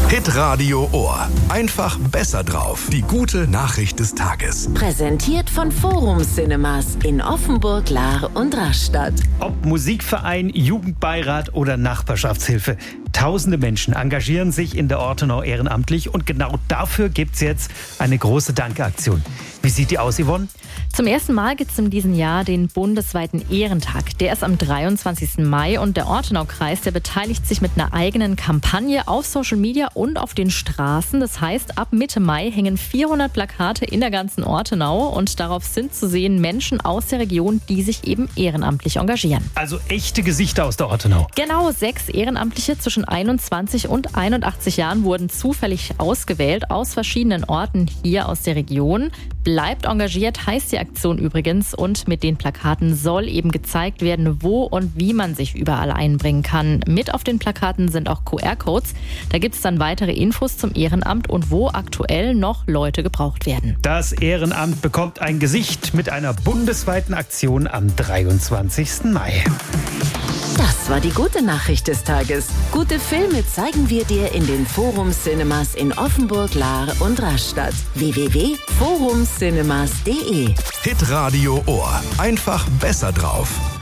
Hitradio Ohr. Einfach besser drauf. Die gute Nachricht des Tages. Präsentiert von Forum Cinemas in Offenburg, Lahr und Rastatt. Ob Musikverein, Jugendbeirat oder Nachbarschaftshilfe. Tausende Menschen engagieren sich in der Ortenau ehrenamtlich und genau dafür gibt es jetzt eine große Dankeaktion. Wie sieht die aus, Yvonne? Zum ersten Mal gibt es in diesem Jahr den bundesweiten Ehrentag. Der ist am 23. Mai und der Ortenau-Kreis, der beteiligt sich mit einer eigenen Kampagne auf Social Media und auf den Straßen. Das heißt, ab Mitte Mai hängen 400 Plakate in der ganzen Ortenau und darauf sind zu sehen Menschen aus der Region, die sich eben ehrenamtlich engagieren. Also echte Gesichter aus der Ortenau. Genau, 6 Ehrenamtliche zwischen 21 und 81 Jahren wurden zufällig ausgewählt aus verschiedenen Orten hier aus der Region. Bleibt engagiert heißt die Aktion übrigens und mit den Plakaten soll eben gezeigt werden, wo und wie man sich überall einbringen kann. Mit auf den Plakaten sind auch QR-Codes. Da gibt es dann weitere Infos zum Ehrenamt und wo aktuell noch Leute gebraucht werden. Das Ehrenamt bekommt ein Gesicht mit einer bundesweiten Aktion am 23. Mai. Das war die gute Nachricht des Tages. Gute Filme zeigen wir dir in den Forum Cinemas in Offenburg, Lahr und Rastatt. www.forumcinemas.de Hitradio Ohr. Einfach besser drauf.